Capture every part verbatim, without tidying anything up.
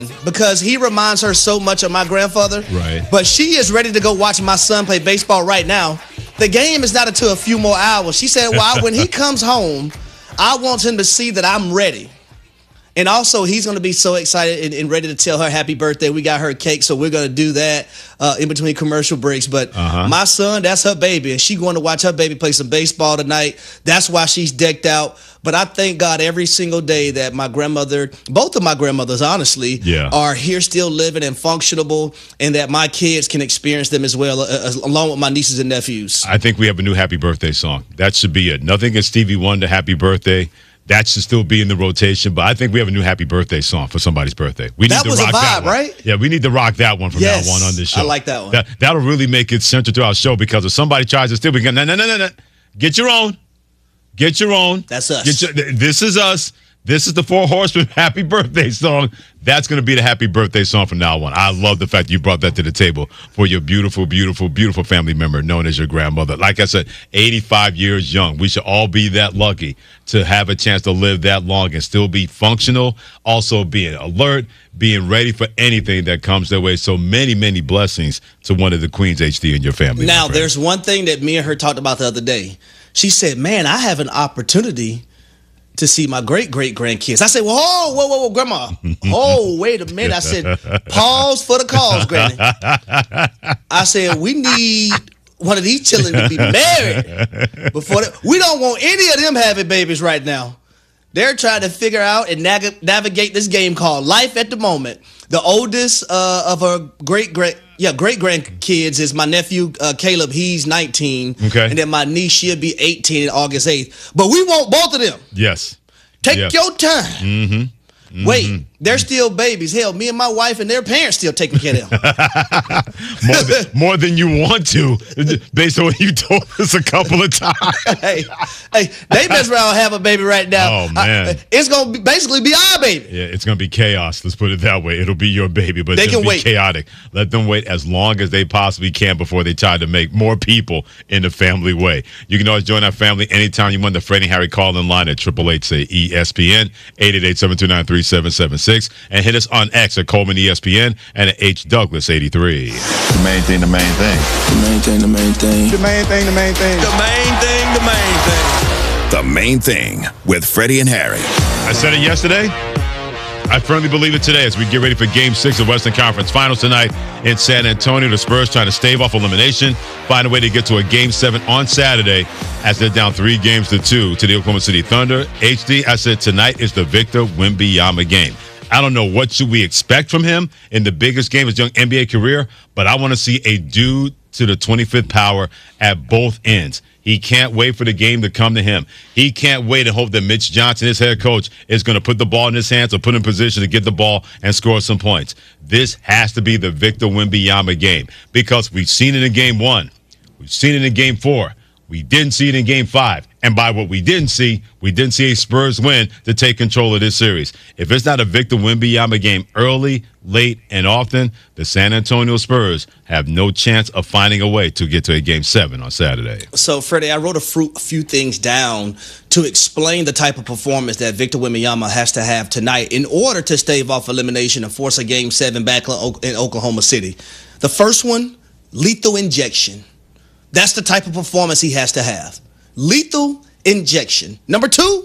because he reminds her so much of my grandfather. Right. But she is ready to go watch my son play baseball right now. The game is not until a few more hours. She said, well, when he comes home, I want him to see that I'm ready. And also, he's going to be so excited and, and ready to tell her happy birthday. We got her a cake, so we're going to do that uh, in between commercial breaks. But uh-huh. my son, that's her baby, and she's going to watch her baby play some baseball tonight. That's why she's decked out. But I thank God every single day that my grandmother, both of my grandmothers, honestly, yeah. are here still living and functionable, and that my kids can experience them as well, uh, along with my nieces and nephews. I think we have a new happy birthday song. That should be it. Nothing against Stevie Wonder, happy birthday. That should still be in the rotation, but I think we have a new happy birthday song for somebody's birthday. We need that to was rock a vibe, that one. right? Yeah, we need to rock that one from yes, now on on this show. I like that one. That, that'll really make it central to our show, because if somebody tries to steal, we can, no, no, no, no, no. Get your own. Get your own. That's us. Get your, this is us. This is the Four Horsemen happy birthday song. That's going to be the happy birthday song from now on. I love the fact that you brought that to the table for your beautiful, beautiful, beautiful family member known as your grandmother. Like I said, eighty-five years young. We should all be that lucky to have a chance to live that long and still be functional, also being alert, being ready for anything that comes their way. So many, many blessings to one of the Queens H D and your family. Now, there's one thing that me and her talked about the other day. She said, man, I have an opportunity to see my great-great-grandkids. I said, well, whoa, whoa, whoa, whoa, Grandma. Oh, wait a minute. I said, pause for the cause, Granny. I said, we need one of these children to be married before they, we don't want any of them having babies right now. They're trying to figure out and nav- navigate this game called life at the moment. The oldest uh, of her great-great Yeah, great-grandkids is my nephew, uh, Caleb. He's nineteen. Okay. And then my niece, she'll be eighteen on August eighth. But we want both of them. Yes. Take yes. your time. Mm-hmm. Mm-hmm. Wait, they're still babies. Hell, me and my wife and their parents still taking care of them. more, than, more than you want to, based on what you told us a couple of times. hey, hey, they mess around and have a baby right now. Oh, man. I, it's going to basically be our baby. Yeah, it's going to be chaos. Let's put it that way. It'll be your baby, but they it's going to be wait. chaotic. Let them wait as long as they possibly can before they try to make more people in the family way. You can always join our family anytime you want. The Freddie and Harry call-in line at eight eight eight, say E S P N, eight eight eight, seven two nine, three seven seven six, and hit us on X at Coleman E S P N and at H Douglas eighty-three. The main thing, the main thing. The main thing, the main thing. The main thing, the main thing. The main thing, the main thing. The Main Thing with Freddie and Harry. I said it yesterday. I firmly believe it today as we get ready for Game six of Western Conference Finals tonight in San Antonio. The Spurs trying to stave off elimination, find a way to get to a Game seven on Saturday as they're down three games to two to the Oklahoma City Thunder. H D, I said tonight is the Victor Wembanyama game. I don't know what should we expect from him in the biggest game of his young N B A career, but I want to see a dude to the twenty-fifth power at both ends. He can't wait for the game to come to him. He can't wait and hope that Mitch Johnson, his head coach, is going to put the ball in his hands or put in position to get the ball and score some points. This has to be the Victor Wembanyama game because we've seen it in game one. We've seen it in game four. We didn't see it in game five. And by what we didn't see, we didn't see a Spurs win to take control of this series. If it's not a Victor Wembanyama game early, late, and often, the San Antonio Spurs have no chance of finding a way to get to a game seven on Saturday. So, Freddie, I wrote a, fru- a few things down to explain the type of performance that Victor Wembanyama has to have tonight in order to stave off elimination and force a game seven back in Oklahoma City. The first one, lethal injection. That's the type of performance he has to have. Lethal injection. Number two,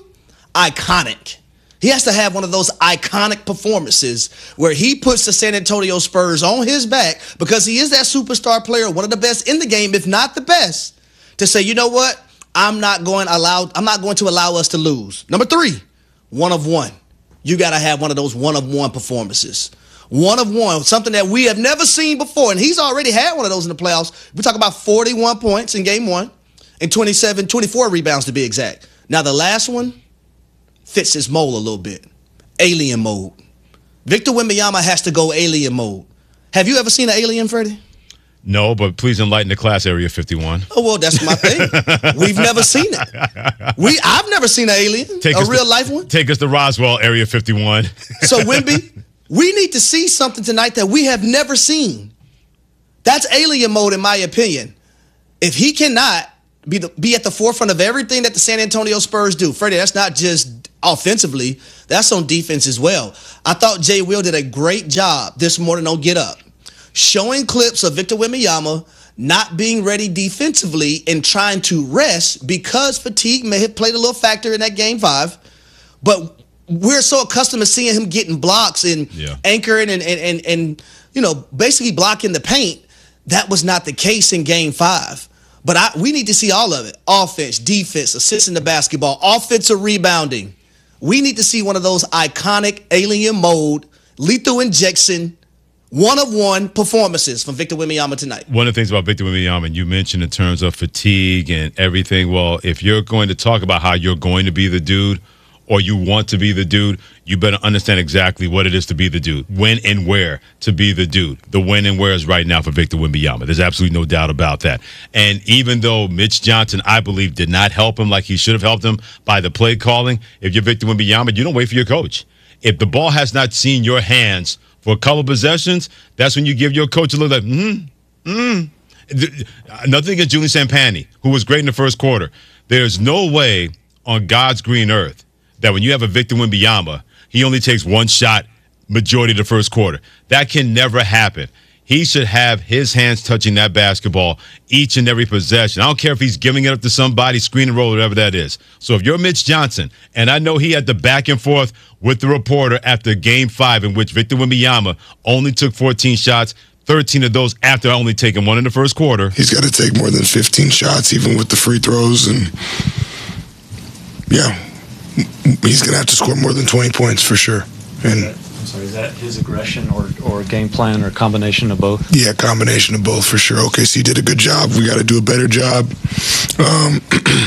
iconic. He has to have one of those iconic performances where he puts the San Antonio Spurs on his back because he is that superstar player, one of the best in the game, if not the best, to say, you know what? I'm not going allow, I'm not going to allow us to lose. Number three, one of one. You got to have one of those one of one performances. One of one, something that we have never seen before. And he's already had one of those in the playoffs. We talk about forty-one points in game one and twenty-seven, twenty-four rebounds to be exact. Now, the last one fits his mold a little bit. Alien mode. Victor Wembanyama has to go alien mode. Have you ever seen an alien, Freddie? No, but please enlighten the class, Area fifty-one. Oh, well, that's my thing. We've never seen it. We, I've never seen an alien, take a real to, life one. Take us to Roswell, Area fifty-one. So, Wemby, we need to see something tonight that we have never seen. That's alien mode, in my opinion. If he cannot be the, be at the forefront of everything that the San Antonio Spurs do, Freddie, that's not just offensively, that's on defense as well. I thought Jay Will did a great job this morning on Get Up, showing clips of Victor Wembanyama not being ready defensively and trying to rest because fatigue may have played a little factor in that game five. But we're so accustomed to seeing him getting blocks and yeah. anchoring and, and, and, and, you know, basically blocking the paint. That was not the case in game five. But I, we need to see all of it. Offense, defense, assisting the basketball, offensive rebounding. We need to see one of those iconic alien mode, lethal injection, one-of-one performances from Victor Wembanyama tonight. One of the things about Victor Wembanyama, you mentioned in terms of fatigue and everything, well, if you're going to talk about how you're going to be the dude or you want to be the dude, you better understand exactly what it is to be the dude, when and where to be the dude. The when and where is right now for Victor Wembanyama. There's absolutely no doubt about that. And even though Mitch Johnson, I believe, did not help him like he should have helped him by the play calling, if you're Victor Wembanyama, you don't wait for your coach. If the ball has not seen your hands for a couple possessions, that's when you give your coach a little like, mm, mm. Nothing against Julian Sampani, who was great in the first quarter. There's no way on God's green earth that when you have a Victor Wembanyama, he only takes one shot majority of the first quarter. That can never happen. He should have his hands touching that basketball each and every possession. I don't care if he's giving it up to somebody, screen and roll, whatever that is. So if you're Mitch Johnson, and I know he had the back and forth with the reporter after game five in which Victor Wembanyama only took fourteen shots, thirteen of those after only taking one in the first quarter. He's got to take more than fifteen shots, even with the free throws. And, yeah, he's going to have to score more than twenty points for sure. And I'm sorry, is that his aggression or, or game plan or combination of both? Yeah, combination of both for sure. O K C did a good job. We got to do a better job. Um,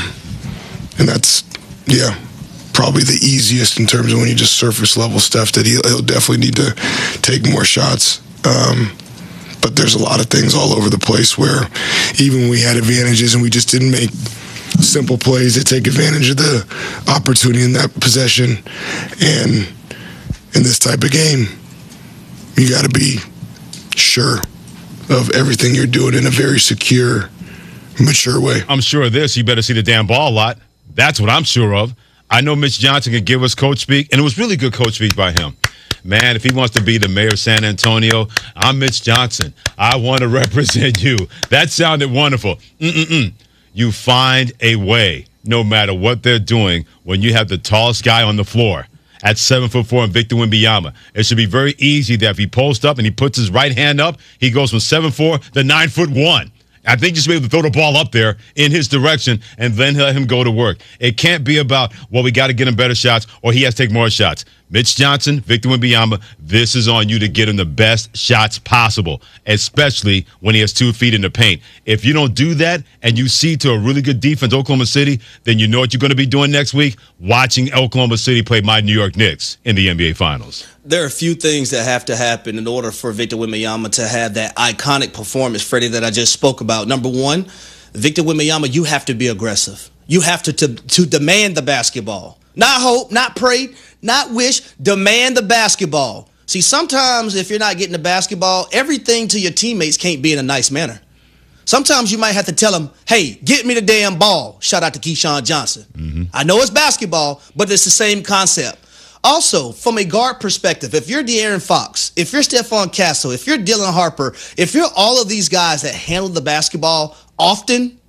and that's, yeah, probably the easiest in terms of when you just surface level stuff that he'll, he'll definitely need to take more shots. Um, but there's a lot of things all over the place where even when we had advantages and we just didn't make simple plays to take advantage of the opportunity in that possession. And in this type of game, you got to be sure of everything you're doing in a very secure, mature way. I'm sure of this. You better see the damn ball a lot. That's what I'm sure of. I know Mitch Johnson can give us coach speak, and it was really good coach speak by him. Man, if he wants to be the mayor of San Antonio, I'm Mitch Johnson. I want to represent you. That sounded wonderful. Mm-mm-mm. You find a way, no matter what they're doing, when you have the tallest guy on the floor at seven foot four and Victor Wembanyama. It should be very easy that if he posts up and he puts his right hand up, he goes from seven four to nine foot one. I think you should be able to throw the ball up there in his direction and then let him go to work. It can't be about, well, we got to get him better shots or he has to take more shots. Mitch Johnson, Victor Wembanyama, this is on you to get him the best shots possible, especially when he has two feet in the paint. If you don't do that and you see to a really good defense, Oklahoma City, then you know what you're going to be doing next week? Watching Oklahoma City play my New York Knicks in the N B A Finals. There are a few things that have to happen in order for Victor Wembanyama to have that iconic performance, Freddie, that I just spoke about. Number one, Victor Wembanyama, you have to be aggressive. You have to, to, to demand the basketball. Not hope, not pray, not wish, demand the basketball. See, sometimes if you're not getting the basketball, everything to your teammates can't be in a nice manner. Sometimes you might have to tell them, hey, get me the damn ball. Shout out to Keyshawn Johnson. Mm-hmm. I know it's basketball, but it's the same concept. Also, from a guard perspective, if you're De'Aaron Fox, if you're Stephon Castle, if you're Dylan Harper, if you're all of these guys that handle the basketball often,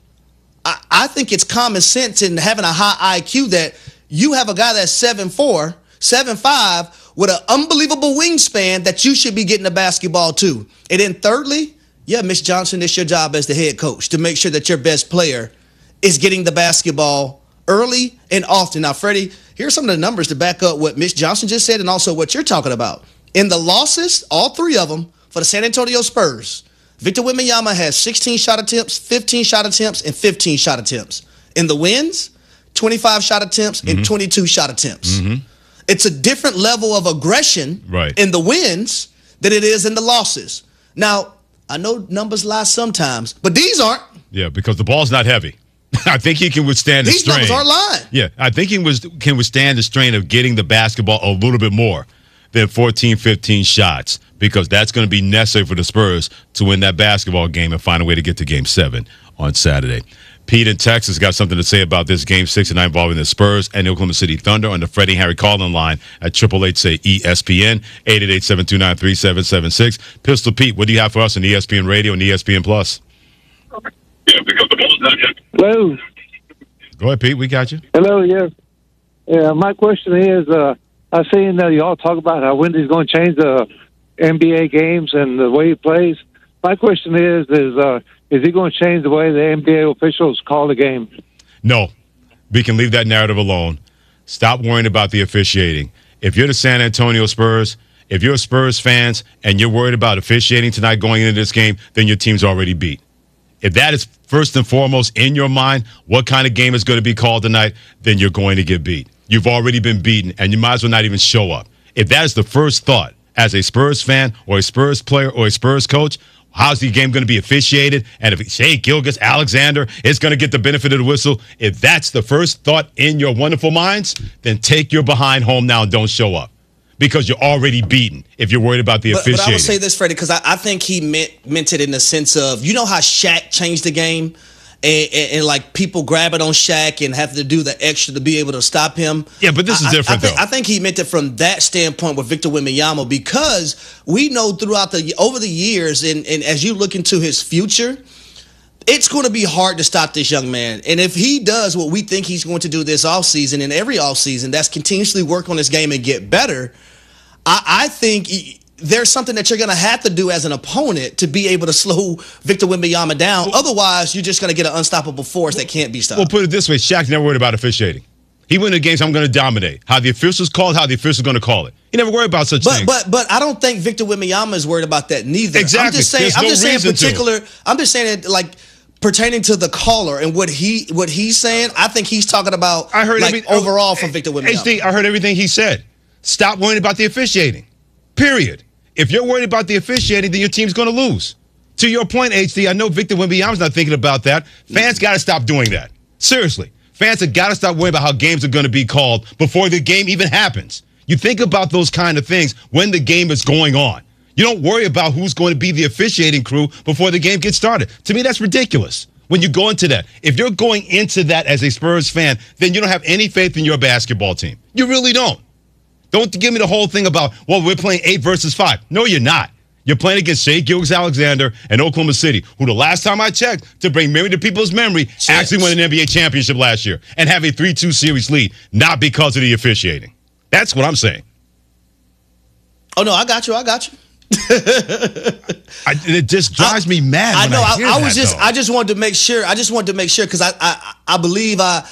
I, I think it's common sense in having a high I Q that you have a guy that's seven four, seven five with an unbelievable wingspan that you should be getting the basketball to. And then thirdly, yeah, Mitch Johnson, it's your job as the head coach to make sure that your best player is getting the basketball early and often. Now, Freddie, here's some of the numbers to back up what Mitch Johnson just said and also what you're talking about. In the losses, all three of them, for the San Antonio Spurs, Victor Wembanyama has sixteen shot attempts, fifteen shot attempts, and fifteen shot attempts. In the wins, twenty-five shot attempts and mm-hmm. twenty-two shot attempts. Mm-hmm. It's a different level of aggression right. in the wins than it is in the losses. Now, I know numbers lie sometimes, but these aren't. Yeah, because the ball's not heavy. I think he can withstand These the strain. These numbers aren't lying. Yeah, I think he was, can withstand the strain of getting the basketball a little bit more than fourteen, fifteen shots because that's going to be necessary for the Spurs to win that basketball game and find a way to get to game seven on Saturday. Pete in Texas got something to say about this Game six tonight involving the Spurs and the Oklahoma City Thunder on the Freddie and Harry call-in line at triple eight say E S P N, eight eight eight, seven two nine, three seven seven six. Pistol Pete, what do you have for us on E S P N Radio and E S P N Plus? Hello. Go ahead, Pete. We got you. Hello, yes. Yeah, my question is, uh, I seen uh, y'all talk about how Wendy's going to change the N B A games and the way he plays. My question is, is uh, is he going to change the way the N B A officials call the game? No. We can leave that narrative alone. Stop worrying about the officiating. If you're the San Antonio Spurs, if you're Spurs fans and you're worried about officiating tonight going into this game, then your team's already beat. If that is first and foremost in your mind, what kind of game is going to be called tonight, then you're going to get beat. You've already been beaten, and you might as well not even show up. If that is the first thought as a Spurs fan or a Spurs player or a Spurs coach, how's the game going to be officiated? And if Shai Gilgeous-Alexander is going to get the benefit of the whistle, if that's the first thought in your wonderful minds, then take your behind home now and don't show up. Because you're already beaten if you're worried about the but, officiating. But I would say this, Freddie, because I, I think he meant meant it in the sense of, you know how Shaq changed the game? And, and, and like people grab it on Shaq and have to do the extra to be able to stop him. Yeah, but this is I, different, I, I think, though. I think he meant it from that standpoint with Victor Wembanyama, because we know throughout the over the years, and, and as you look into his future, it's going to be hard to stop this young man. And if he does what we think he's going to do this offseason and every offseason, that's continuously work on his game and get better, I, I think he, there's something that you're going to have to do as an opponent to be able to slow Victor Wembanyama down. Well, otherwise, you're just going to get an unstoppable force that can't be stopped. Well, put it this way. Shaq's never worried about officiating. He went in the games, I'm going to dominate. How the officials call it, how the officials going to call it. He never worried about such but, things. But but I don't think Victor Wembanyama is worried about that neither. Exactly. I'm just saying, There's I'm no just saying reason particular, to. I'm just saying it like pertaining to the caller and what he what he's saying. I think he's talking about I heard like every, overall oh, from Victor Wembanyama. H D, I heard everything he said. Stop worrying about the officiating. Period. If you're worried about the officiating, then your team's going to lose. To your point, H D, I know Victor Wembanyama's not thinking about that. Fans got to stop doing that. Seriously. Fans have got to stop worrying about how games are going to be called before the game even happens. You think about those kind of things when the game is going on. You don't worry about who's going to be the officiating crew before the game gets started. To me, that's ridiculous. When you go into that, if you're going into that as a Spurs fan, then you don't have any faith in your basketball team. You really don't. Don't give me the whole thing about, well, we're playing eight versus five. No, you're not. You're playing against Shai Gilgeous-Alexander and Oklahoma City, who the last time I checked, to bring memory to people's memory, Chance. actually won an N B A championship last year and have a three two series lead, not because of the officiating. That's what I'm saying. Oh, no, I got you. I got you. I, it just drives I, me mad. I when know. I, hear I, I that, was just. though. I just wanted to make sure. I just wanted to make sure because I, I. I believe I.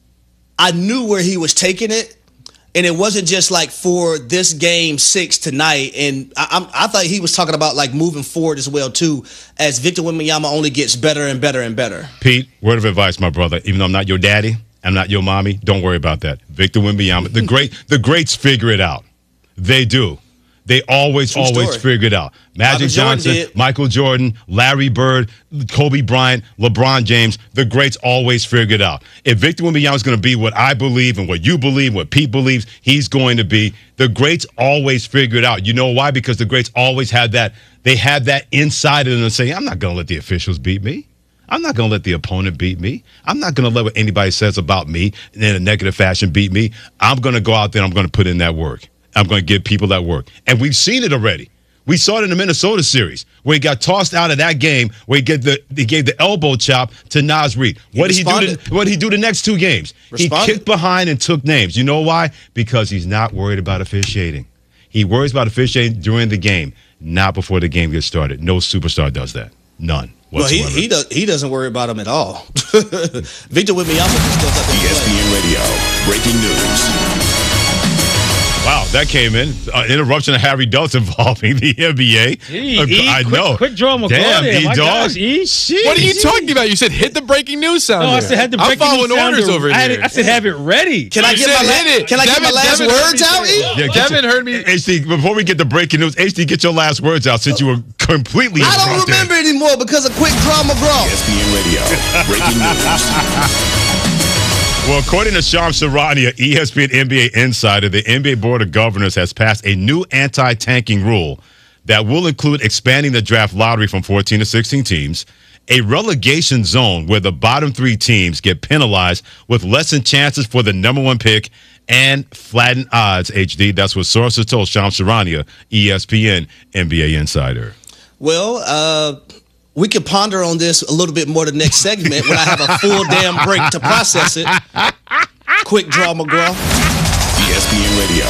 I knew where he was taking it, and it wasn't just like for this game six tonight. And I, I, I thought he was talking about like moving forward as well too, as Victor Wembanyama only gets better and better and better. Pete, word of advice, my brother. Even though I'm not your daddy, I'm not your mommy. Don't worry about that. Victor Wembanyama, the great, the greats figure it out. They do. They always, True always story. figure it out. Magic Michael Johnson, Jordan Michael Jordan, Larry Bird, Kobe Bryant, LeBron James, the greats always figure it out. If Victor Wembanyama is going to be what I believe and what you believe, what Pete believes, he's going to be. The greats always figure it out. You know why? Because the greats always had that. They had that inside of them to say, I'm not going to let the officials beat me. I'm not going to let the opponent beat me. I'm not going to let what anybody says about me in a negative fashion beat me. I'm going to go out there and I'm going to put in that work. I'm going to give people that work. And we've seen it already. We saw it in the Minnesota series where he got tossed out of that game where he, get the, he gave the elbow chop to Naz Reid. What did he do to, what did he do the next two games? Responded. He kicked behind and took names. You know why? Because he's not worried about officiating. He worries about officiating during the game, not before the game gets started. No superstar does that. None. Well, he he, does, he doesn't worry about him at all. Victor Wembanyama just goes up there. E S P N Radio, breaking news. Wow, that came in. Uh, interruption of Harry Dulles involving the N B A. Hey, uh, e, I quick, know. Quick draw McCall Damn, there. E My dog. gosh, E. Jeez. What are you talking about? You said hit the breaking news sound. No, I said had the breaking I'm following news orders sounder. over I, here. I said have it ready. Can I You get my said la- hit it. Can I get Devin, my last Devin words out? E? Yeah, Devin your, heard me. H D, before we get the breaking news, H D, get your last words out since you were completely I don't interrupted. remember anymore because of quick draw McGraw. E S P N Radio, breaking news. Well, according to Shams Charania, E S P N N B A insider, the N B A Board of Governors has passed a new anti-tanking rule that will include expanding the draft lottery from fourteen to sixteen teams a relegation zone where the bottom three teams get penalized with lessened chances for the number one pick and flattened odds, H D. That's what sources told Shams Charania, E S P N N B A insider. Well, uh, we can ponder on this a little bit more the next segment when I have a full damn break to process it. Quick draw, McGraw. E S P N Radio,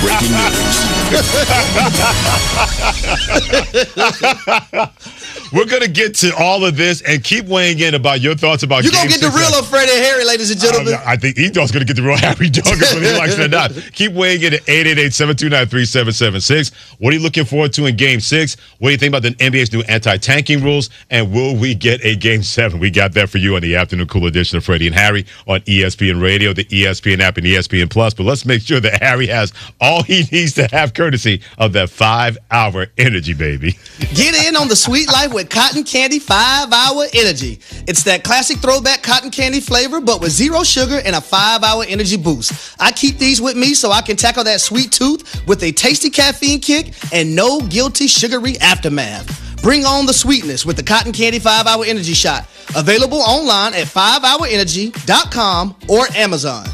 breaking news. We're going to get to all of this and keep weighing in about your thoughts about You're going to get the real of Freddie and Harry, ladies and gentlemen. Uh, I think Edo's going to get the real Harry Duggar, whether he likes it or not. Keep weighing in at eight eight eight, seven two nine, three seven seven six. What are you looking forward to in Game six? What do you think about the N B A's new anti-tanking rules? And will we get a Game seven? We got that for you on the Afternoon Cool edition of Freddie and Harry on E S P N Radio, the E S P N app, and E S P N Plus. But let's make sure that Harry has all he needs to have courtesy of that five-hour energy, baby. Get in on the sweet life with Cotton Candy five-hour Energy. It's that classic throwback cotton candy flavor, but with zero sugar and a five-hour energy boost. I keep these with me so I can tackle that sweet tooth with a tasty caffeine kick and no guilty sugary aftermath. Bring on the sweetness with the Cotton Candy five-hour Energy Shot. Available online at five hour energy dot com or Amazon.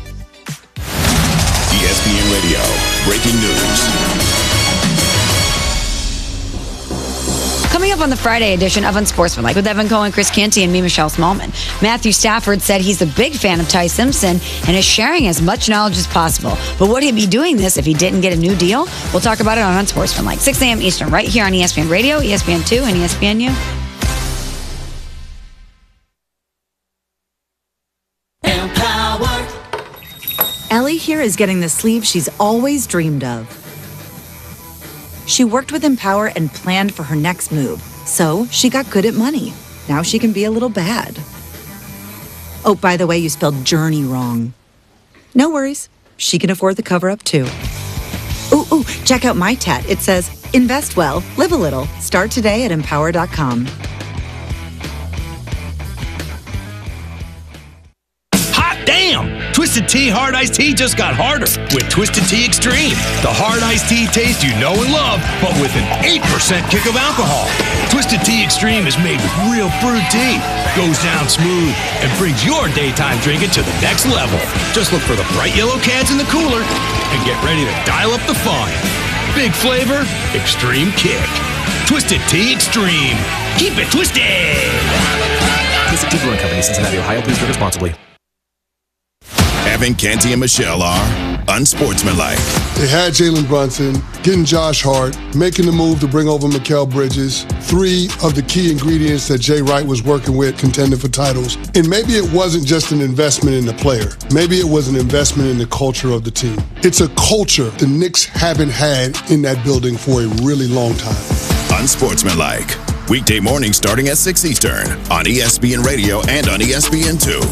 E S P N Radio, breaking news. Coming up on the Friday edition of Unsportsmanlike with Evan Cohen, Chris Canty, and me, Michelle Smallman. Matthew Stafford said he's a big fan of Ty Simpson and is sharing as much knowledge as possible. But would he be doing this if he didn't get a new deal? We'll talk about it on Unsportsmanlike, six a.m. Eastern, right here on E S P N Radio, E S P N two, and E S P N U. Empower. Ellie here is getting the sleeve she's always dreamed of. She worked with Empower and planned for her next move, so she got good at money. Now she can be a little bad. Oh, by the way, you spelled journey wrong. No worries. She can afford the cover-up, too. Ooh, ooh, check out my tat. It says, invest well, live a little. Start today at empower dot com. Damn! Twisted Tea Hard Iced Tea just got harder with Twisted Tea Extreme. The hard iced tea taste you know and love, but with an eight percent kick of alcohol. Twisted Tea Extreme is made with real brewed tea, goes down smooth, and brings your daytime drinking to the next level. Just look for the bright yellow cans in the cooler and get ready to dial up the fun. Big flavor, extreme kick. Twisted Tea Extreme. Keep it twisted! Twisted Tea Brewing Company, Cincinnati, Ohio. Please drink responsibly. Evan, Canty, and Michelle are unsportsmanlike. They had Jalen Brunson, getting Josh Hart, making the move to bring over Mikal Bridges, three of the key ingredients that Jay Wright was working with, contending for titles. And maybe it wasn't just an investment in the player. Maybe it was an investment in the culture of the team. It's a culture the Knicks haven't had in that building for a really long time. Unsportsmanlike. Weekday morning starting at six Eastern on E S P N Radio and on E S P N two.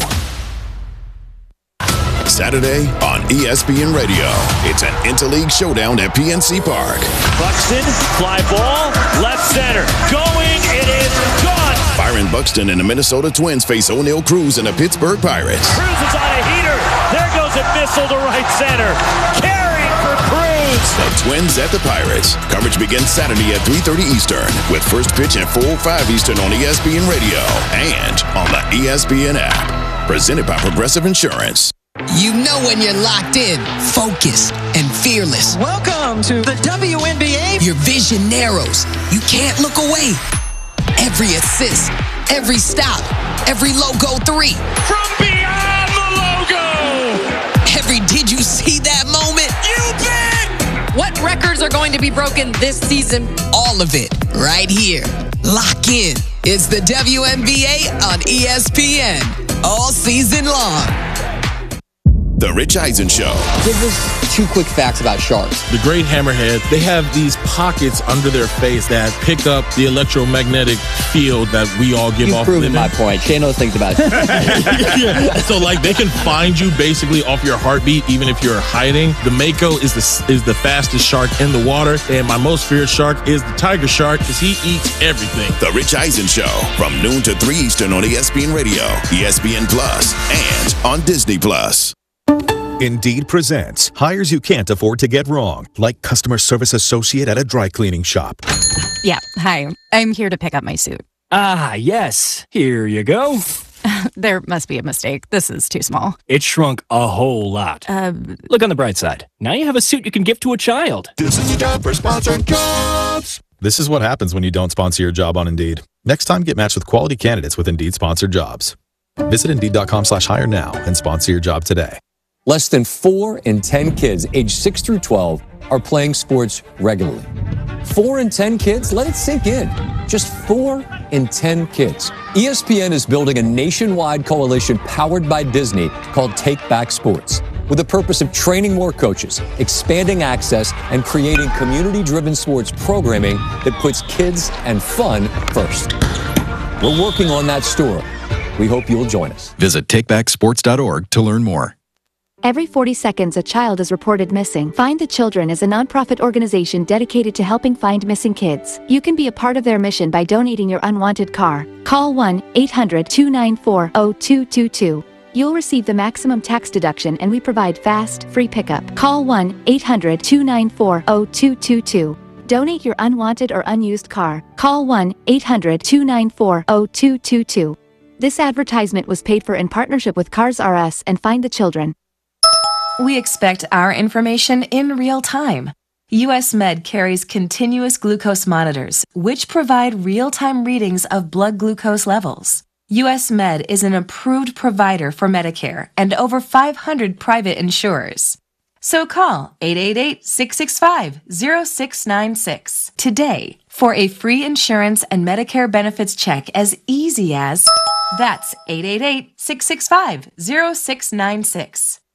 Saturday on E S P N Radio. It's an interleague showdown at P N C Park. Buxton, fly ball, left center. Going, it is gone. Byron Buxton and the Minnesota Twins face O'Neal Cruz and the Pittsburgh Pirates. Cruz is on a heater. There goes a missile to right center. Carrying for Cruz. The Twins at the Pirates. Coverage begins Saturday at three thirty Eastern with first pitch at four oh five Eastern on E S P N Radio and on the E S P N app. Presented by Progressive Insurance. You know when you're locked in, focused, and fearless. Welcome to the W N B A. Your vision narrows. You can't look away. Every assist, every stop, every logo three. From beyond the logo. Every did you see that moment? You bet. What records are going to be broken this season? All of it right here. Lock in. It's the W N B A on E S P N. All season long. The Rich Eisen Show. Give us two quick facts about sharks. The great hammerhead, they have these pockets under their face that pick up the electromagnetic field that we all give You've off. You've proven my point. Shay knows things about it. Yeah. So, like, they can find you basically off your heartbeat, even if you're hiding. The Mako is the is the fastest shark in the water, and my most feared shark is the tiger shark because he eats everything. The Rich Eisen Show from noon to three Eastern on E S P N Radio, E S P N Plus, and on Disney Plus. Indeed presents hires you can't afford to get wrong, like customer service associate at a dry cleaning shop. Yeah, hi. I'm here to pick up my suit. Ah, yes. Here you go. There must be a mistake. This is too small. It shrunk a whole lot. Uh, Look on the bright side. Now you have a suit you can give to a child. This is your job for sponsored jobs. This is what happens when you don't sponsor your job on Indeed. Next time, get matched with quality candidates with Indeed sponsored jobs. Visit Indeed.com slash hire now and sponsor your job today. Less than four in ten kids aged six through twelve are playing sports regularly. Four in ten kids? Let it sink in. Just four in ten kids. E S P N is building a nationwide coalition powered by Disney called Take Back Sports, with the purpose of training more coaches, expanding access, and creating community-driven sports programming that puts kids and fun first. We're working on that story. We hope you'll join us. Visit take back sports dot org to learn more. Every forty seconds, a child is reported missing. Find the Children is a nonprofit organization dedicated to helping find missing kids. You can be a part of their mission by donating your unwanted car. Call one eight hundred two nine four zero two two two. You'll receive the maximum tax deduction, and we provide fast, free pickup. Call one eight hundred two nine four zero two two two. Donate your unwanted or unused car. Call one eight hundred two nine four zero two two two. This advertisement was paid for in partnership with Cars R Us and Find the Children. We expect our information in real time. U S Med carries continuous glucose monitors, which provide real-time readings of blood glucose levels. U S Med is an approved provider for Medicare and over five hundred private insurers. So call eight eight eight, six six five, zero six nine six today for a free insurance and Medicare benefits check as easy as... That's eight eight eight, six six five, zero six nine six.